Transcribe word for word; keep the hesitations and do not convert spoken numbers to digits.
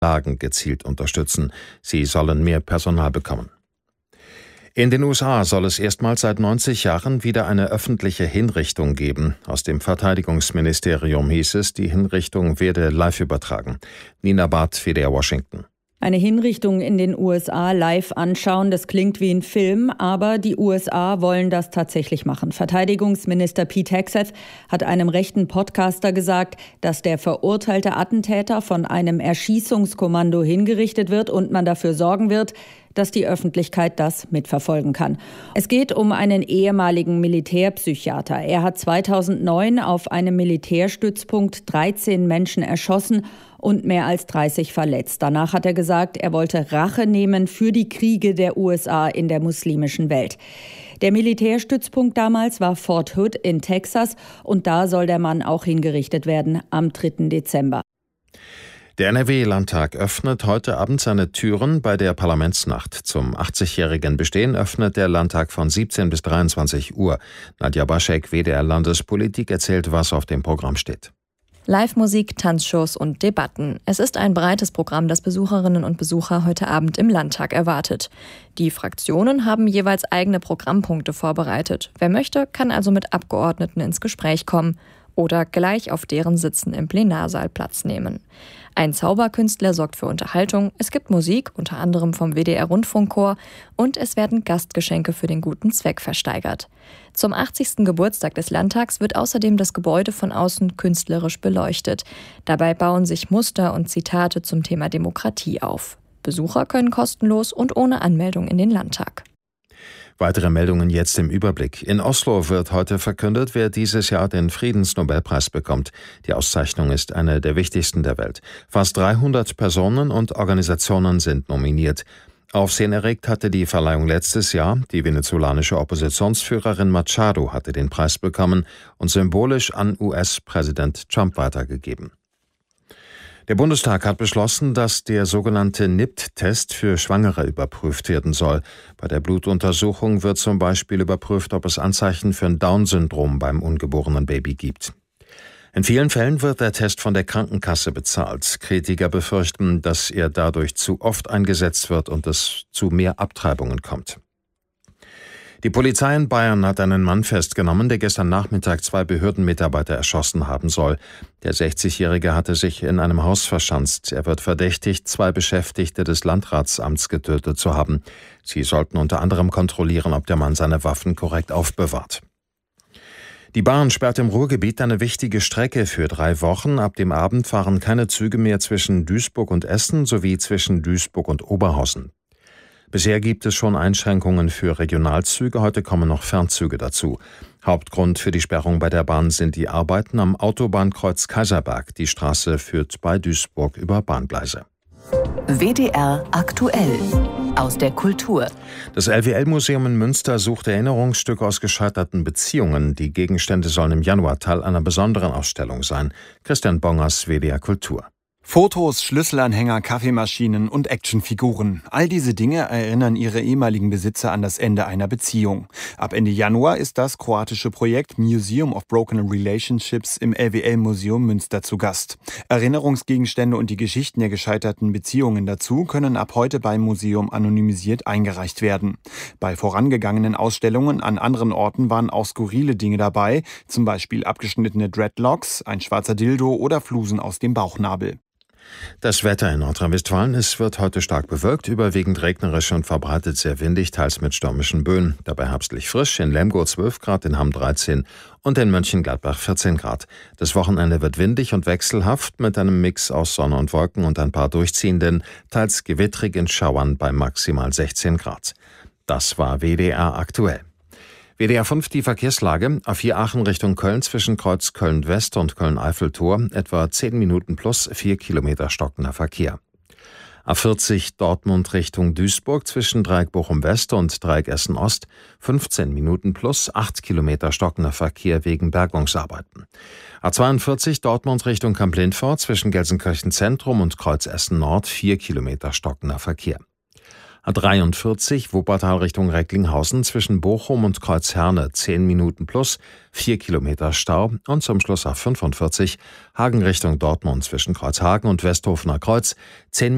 Lagen gezielt unterstützen. Sie sollen mehr Personal bekommen. In den U S A soll es erstmals seit neunzig Jahren wieder eine öffentliche Hinrichtung geben. Aus dem Verteidigungsministerium hieß es, die Hinrichtung werde live übertragen. Nina Barth, W D R Washington. Eine Hinrichtung in den U S A live anschauen, das klingt wie ein Film, aber die U S A wollen das tatsächlich machen. Verteidigungsminister Pete Hegseth hat einem rechten Podcaster gesagt, dass der verurteilte Attentäter von einem Erschießungskommando hingerichtet wird und man dafür sorgen wird, dass die Öffentlichkeit das mitverfolgen kann. Es geht um einen ehemaligen Militärpsychiater. Er hat zweitausendneun auf einem Militärstützpunkt dreizehn Menschen erschossen und mehr als dreißig verletzt. Danach hat er gesagt, er wollte Rache nehmen für die Kriege der U S A in der muslimischen Welt. Der Militärstützpunkt damals war Fort Hood in Texas und da soll der Mann auch hingerichtet werden am dritten Dezember. Der N R W-Landtag öffnet heute Abend seine Türen bei der Parlamentsnacht. Zum achtzigjährigen Bestehen öffnet der Landtag von siebzehn bis dreiundzwanzig Uhr. Nadja Baschek, W D R Landespolitik, erzählt, was auf dem Programm steht. Live-Musik, Tanzshows und Debatten. Es ist ein breites Programm, das Besucherinnen und Besucher heute Abend im Landtag erwartet. Die Fraktionen haben jeweils eigene Programmpunkte vorbereitet. Wer möchte, kann also mit Abgeordneten ins Gespräch kommen oder gleich auf deren Sitzen im Plenarsaal Platz nehmen. Ein Zauberkünstler sorgt für Unterhaltung, es gibt Musik, unter anderem vom W D R-Rundfunkchor, und es werden Gastgeschenke für den guten Zweck versteigert. Zum achtzigsten Geburtstag des Landtags wird außerdem das Gebäude von außen künstlerisch beleuchtet. Dabei bauen sich Muster und Zitate zum Thema Demokratie auf. Besucher können kostenlos und ohne Anmeldung in den Landtag. Weitere Meldungen jetzt im Überblick. In Oslo wird heute verkündet, wer dieses Jahr den Friedensnobelpreis bekommt. Die Auszeichnung ist eine der wichtigsten der Welt. Fast dreihundert Personen und Organisationen sind nominiert. Aufsehen erregt hatte die Verleihung letztes Jahr. Die venezolanische Oppositionsführerin Machado hatte den Preis bekommen und symbolisch an U S-Präsident Trump weitergegeben. Der Bundestag hat beschlossen, dass der sogenannte N I P T-Test für Schwangere überprüft werden soll. Bei der Blutuntersuchung wird zum Beispiel überprüft, ob es Anzeichen für ein Down-Syndrom beim ungeborenen Baby gibt. In vielen Fällen wird der Test von der Krankenkasse bezahlt. Kritiker befürchten, dass er dadurch zu oft eingesetzt wird und es zu mehr Abtreibungen kommt. Die Polizei in Bayern hat einen Mann festgenommen, der gestern Nachmittag zwei Behördenmitarbeiter erschossen haben soll. Der sechzigjährige hatte sich in einem Haus verschanzt. Er wird verdächtigt, zwei Beschäftigte des Landratsamts getötet zu haben. Sie sollten unter anderem kontrollieren, ob der Mann seine Waffen korrekt aufbewahrt. Die Bahn sperrt im Ruhrgebiet eine wichtige Strecke für drei Wochen. Ab dem Abend fahren keine Züge mehr zwischen Duisburg und Essen sowie zwischen Duisburg und Oberhausen. Bisher gibt es schon Einschränkungen für Regionalzüge, heute kommen noch Fernzüge dazu. Hauptgrund für die Sperrung bei der Bahn sind die Arbeiten am Autobahnkreuz Kaiserberg. Die Straße führt bei Duisburg über Bahngleise. W D R aktuell aus der Kultur. Das L W L-Museum in Münster sucht Erinnerungsstücke aus gescheiterten Beziehungen. Die Gegenstände sollen im Januar Teil einer besonderen Ausstellung sein. Christian Bongers, W D R Kultur. Fotos, Schlüsselanhänger, Kaffeemaschinen und Actionfiguren. All diese Dinge erinnern ihre ehemaligen Besitzer an das Ende einer Beziehung. Ab Ende Januar ist das kroatische Projekt Museum of Broken Relationships im L W L-Museum Münster zu Gast. Erinnerungsgegenstände und die Geschichten der gescheiterten Beziehungen dazu können ab heute beim Museum anonymisiert eingereicht werden. Bei vorangegangenen Ausstellungen an anderen Orten waren auch skurrile Dinge dabei, zum Beispiel abgeschnittene Dreadlocks, ein schwarzer Dildo oder Flusen aus dem Bauchnabel. Das Wetter in Nordrhein-Westfalen: Es wird heute stark bewölkt, überwiegend regnerisch und verbreitet sehr windig, teils mit stürmischen Böen. Dabei herbstlich frisch, in Lemgo zwölf Grad, in Hamm dreizehn und in Mönchengladbach vierzehn Grad. Das Wochenende wird windig und wechselhaft mit einem Mix aus Sonne und Wolken und ein paar durchziehenden, teils gewittrigen Schauern bei maximal sechzehn Grad. Das war W D R aktuell. W D R fünf, die Verkehrslage. A vier Aachen Richtung Köln zwischen Kreuz Köln-West und Köln-Eiffeltor. Etwa zehn Minuten plus vier Kilometer stockender Verkehr. A vierzig Dortmund Richtung Duisburg zwischen Dreieck Bochum-West und Dreieck Essen-Ost. fünfzehn Minuten plus acht Kilometer stockender Verkehr wegen Bergungsarbeiten. A zweiundvierzig Dortmund Richtung Kamp-Lindfort zwischen Gelsenkirchen Zentrum und Kreuz Essen-Nord. vier Kilometer stockender Verkehr. A dreiundvierzig Wuppertal Richtung Recklinghausen zwischen Bochum und Kreuz Herne zehn Minuten plus vier Kilometer Stau und zum Schluss A fünfundvierzig Hagen Richtung Dortmund zwischen Kreuzhagen und Westhofener Kreuz zehn